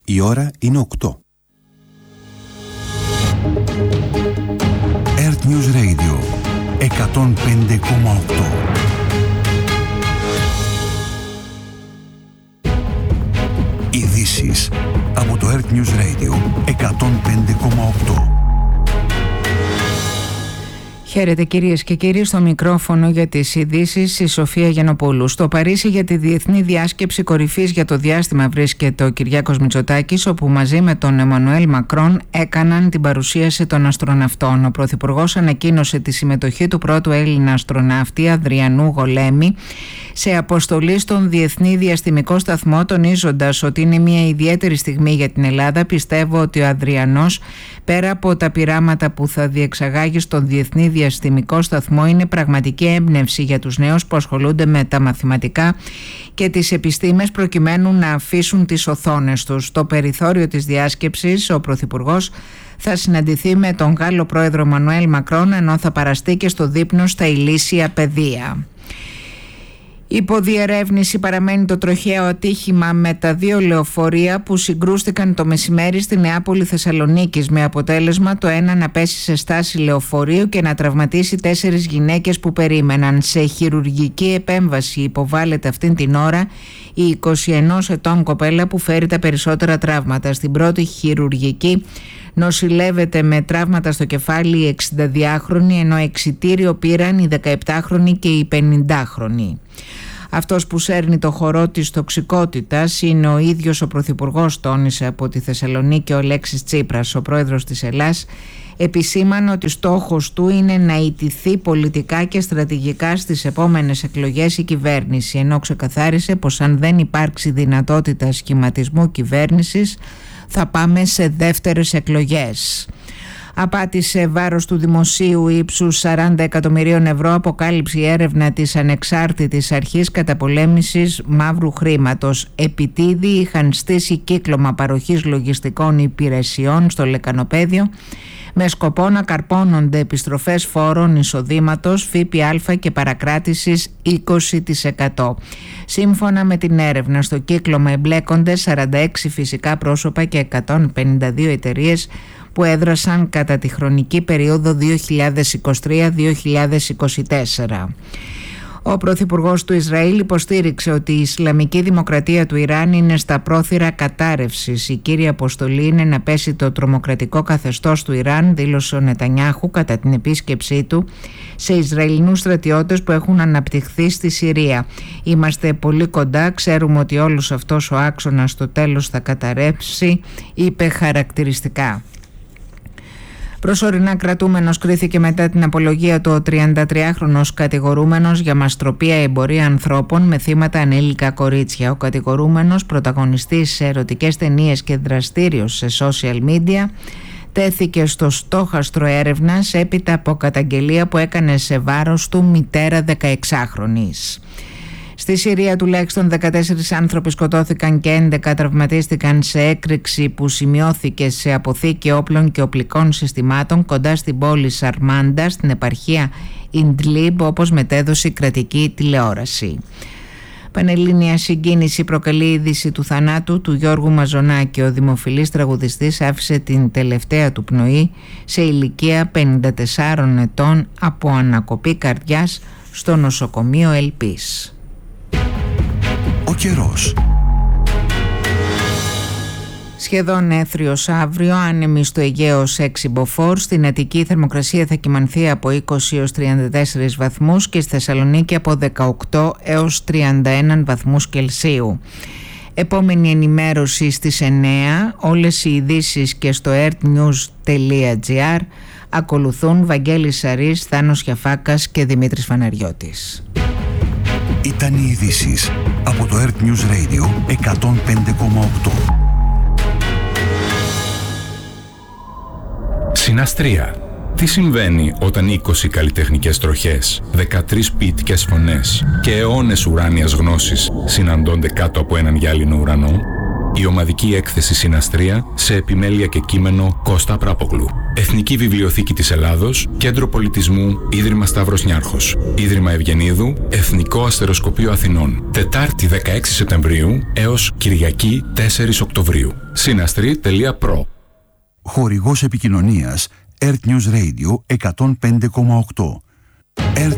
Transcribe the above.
Η ώρα είναι 8. Earth News Radio 105,8. Ειδήσεις από το Earth News Radio 105,8. Χαίρετε κυρίες και κύριοι, στο μικρόφωνο για τις ειδήσεις η Σοφία Γιαννοπούλου. Στο Παρίσι για τη Διεθνή Διάσκεψη Κορυφής για το Διάστημα βρίσκεται ο Κυριάκος Μητσοτάκης, όπου μαζί με τον Εμμανουέλ Μακρόν έκαναν την παρουσίαση των αστροναυτών. Ο Πρωθυπουργός ανακοίνωσε τη συμμετοχή του πρώτου Έλληνα αστροναύτη Αδριανού Γολέμη σε αποστολή στον Διεθνή Διαστημικό Σταθμό, τονίζοντας ότι είναι μια ιδιαίτερη στιγμή για την Ελλάδα. Πιστεύω ότι ο Αδριανός, πέρα από τα πειράματα που θα διεξαγάγει στον Διεθνή Διαστημικό Σταθμό, είναι πραγματική έμπνευση για τους νέους που ασχολούνται με τα μαθηματικά και τις επιστήμες, προκειμένου να αφήσουν τις οθόνες τους. Στο περιθώριο της διάσκεψης ο Πρωθυπουργός θα συναντηθεί με τον Γάλλο πρόεδρο Εμμανουέλ Μακρόν, ενώ θα παραστεί και στο δείπνο στα ηλίσια πεδία. Υπό διερεύνηση παραμένει το τροχαίο ατύχημα με τα δύο λεωφορεία που συγκρούστηκαν το μεσημέρι στη Νεάπολη Θεσσαλονίκης, με αποτέλεσμα το ένα να πέσει σε στάση λεωφορείου και να τραυματίσει 4 γυναίκες που περίμεναν. Σε χειρουργική επέμβαση υποβάλλεται αυτήν την ώρα η 21 ετών κοπέλα που φέρει τα περισσότερα τραύματα. Στην πρώτη χειρουργική νοσηλεύεται με τραύματα στο κεφάλι η 62χρονη, ενώ εξιτήριο πήραν οι 17χρονοι και οι 50χρονοι. Αυτός που σέρνει το χορό της τοξικότητας είναι ο ίδιος ο Πρωθυπουργός, τόνισε από τη Θεσσαλονίκη ο Αλέξης Τσίπρας. Ο πρόεδρος της Ελλάδας επισήμανε ότι στόχος του είναι να ιτηθεί πολιτικά και στρατηγικά στις επόμενες εκλογές η κυβέρνηση, ενώ ξεκαθάρισε πως αν δεν υπάρξει δυνατότητα σχηματισμού κυβέρνησης θα πάμε σε δεύτερες εκλογές. Απάτη σε βάρος του δημοσίου ύψους 40 εκατομμυρίων ευρώ αποκάλυψε η έρευνα της Ανεξάρτητης Αρχής Καταπολέμησης Μαύρου Χρήματος. Επιτίδη είχαν στήσει κύκλωμα παροχής λογιστικών υπηρεσιών στο λεκανοπέδιο με σκοπό να καρπώνονται επιστροφές φόρων εισοδήματος, ΦΠΑ και παρακράτησης 20%. Σύμφωνα με την έρευνα, στο κύκλωμα εμπλέκονται 46 φυσικά πρόσωπα και 152 εταιρείες που έδρασαν κατά τη χρονική περίοδο 2023-2024. Ο Πρωθυπουργός του Ισραήλ υποστήριξε ότι η Ισλαμική Δημοκρατία του Ιράν είναι στα πρόθυρα κατάρρευσης. Η κύρια αποστολή είναι να πέσει το τρομοκρατικό καθεστώς του Ιράν, δήλωσε ο Νετανιάχου κατά την επίσκεψή του σε Ισραηλινούς στρατιώτες που έχουν αναπτυχθεί στη Συρία. Είμαστε πολύ κοντά, ξέρουμε ότι όλος αυτός ο άξονας στο τέλος θα καταρρεύσει, είπε χαρακτηριστικά. Προσωρινά κρατούμενος κρίθηκε μετά την απολογία του ο 33χρονος κατηγορούμενος για μαστροπία, εμπορία ανθρώπων με θύματα ανήλικα κορίτσια. Ο κατηγορούμενος, πρωταγωνιστής σε ερωτικές ταινίες και δραστήριος σε social media, τέθηκε στο στόχαστρο έρευνας έπειτα από καταγγελία που έκανε σε βάρος του μητέρα 16χρονης. Στη Συρία τουλάχιστον 14 άνθρωποι σκοτώθηκαν και 11 τραυματίστηκαν σε έκρηξη που σημειώθηκε σε αποθήκη όπλων και οπλικών συστημάτων κοντά στην πόλη Σαρμάντα, στην επαρχία Ιντλίμπ, όπως μετέδωσε η κρατική τηλεόραση. Πανελλήνια συγκίνηση προκαλεί η είδηση του θανάτου του Γιώργου Μαζονάκη. Ο δημοφιλής τραγουδιστής άφησε την τελευταία του πνοή σε ηλικία 54 ετών από ανακοπή καρδιάς στο νοσοκομείο Ελπής. Ο καιρός. Σχεδόν έθριος αύριο, άνεμη στο Αιγαίο 6 μποφόρ, στην Αττική η θερμοκρασία θα κυμανθεί από 20 έως 34 βαθμούς και στη Θεσσαλονίκη από 18 έως 31 βαθμούς Κελσίου. Επόμενη ενημέρωση στις 9, όλες οι ειδήσεις και στο earthnews.gr. Ακολουθούν Βαγγέλης Σαρής, Θάνος Γιαφάκας και Δημήτρης Φαναριώτης. Ήταν οι ειδήσεις από το Earth News Radio 105,8. Συναστρία. Τι συμβαίνει όταν 20 καλλιτεχνικές τροχές, 13 ποιητικές φωνές και αιώνες ουράνιας γνώσης συναντώνται κάτω από έναν γυάλινο ουρανό? Η ομαδική έκθεση Συναστρία σε επιμέλεια και κείμενο Κώστα Πράπογλου. Εθνική Βιβλιοθήκη της Ελλάδος, Κέντρο Πολιτισμού, Ίδρυμα Σταύρος Νιάρχος. Ίδρυμα Ευγενίδου, Εθνικό Αστεροσκοπείο Αθηνών. Τετάρτη 16 Σεπτεμβρίου έως Κυριακή 4 Οκτωβρίου. Συναστρή.pro. Χορηγός επικοινωνίας Earth News Radio 105,8. Earth